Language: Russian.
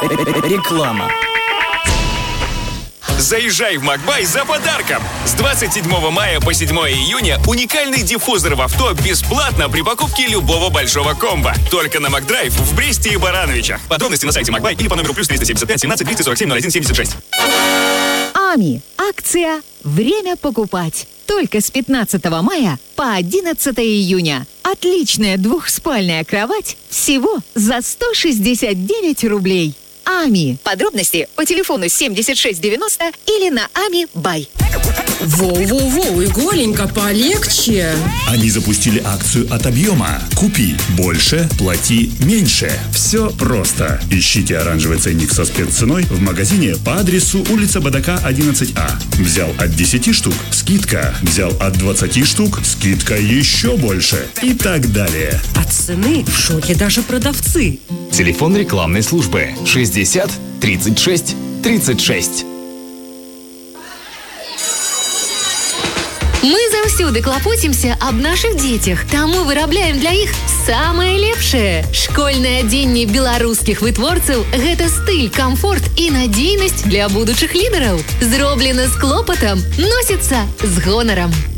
Реклама. Заезжай в Макбай за подарком! С 27 мая по 7 июня уникальный диффузор в авто бесплатно при покупке любого большого комбо. Только на Макдрайв в Бресте и Барановичах. Подробности на сайте Макбай или по номеру +375 17 247 01 76. АМИ. Акция «Время покупать». Только с 15 мая по 11 июня. Отличная двухспальная кровать всего за 169 рублей. АМИ. Подробности по телефону 7690 или на АМИ Бай. Воу-воу-воу, Иголенька, полегче. Они запустили акцию от объема. Купи больше, плати меньше. Все просто. Ищите оранжевый ценник со спецценой в магазине по адресу улица Бадака, 11А. Взял от 10 штук – скидка. Взял от 20 штук – скидка еще больше. И так далее. От цены в шоке даже продавцы. Телефон рекламной службы 60 36 36. Мы заўсёды клапоцімся аб нашых дзецях, таму вырабляем для іх самае лепшае. Школьнае адзенне беларускіх вытворцаў – гэта стыль, камфорт і надзейнасць для будучых лідараў. Зроблена з клопатам, носіцца з гонарам.